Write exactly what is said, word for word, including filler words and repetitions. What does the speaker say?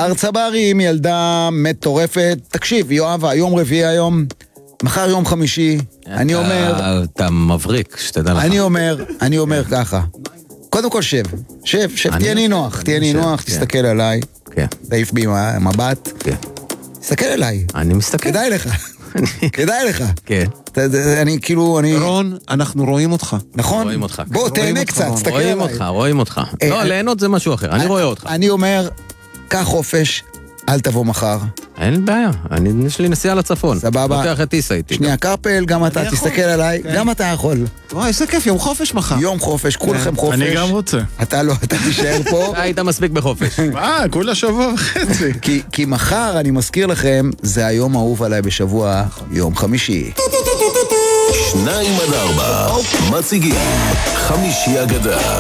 בר צברי עם ילדה מטורפת. תקשיב, יואב, היום רביעי היום, מחר יום חמישי, אני אומר... אתה מבריק, שתדע לך. אני אומר, אני אומר ככה. קודם כל שב, שב, שב, תהיה נינוח, תהיה נינוח, תסתכל עליי. כן. תעיף בי מבט. כן. תסתכל עליי. אני מסתכל. כדאי לך. כדאי לך. כן. אני כאילו, אני... רון, אנחנו רואים אותך. נכון? רואים אותך. בוא, תהנה קצת, תסתכל עליי. רואים אותך, רואים אותך. לא, ליהנות זה משהו אחר, אני רואה אותך. אני אומר, קח חופש, אל תבוא מחר. אין בעיה, יש לי נסיעה לצפון. סבבה. לוקח את טיסה איתי. שנייה, קרפל, גם אתה, תסתכל עליי, גם אתה יכול. וואי, איזה כיף, יום חופש מחר. יום חופש, כולכם חופש. אני גם רוצה. אתה לא, אתה תישאר פה. היית מספיק בחופש. אה, כולה שבוע וחצי. כי, כי מחר, אני מזכיר לכם, זה היום האהוב עליי בשבוע, יום חמישי. שניים עד ארבע, מציגים, חמישי אגדה.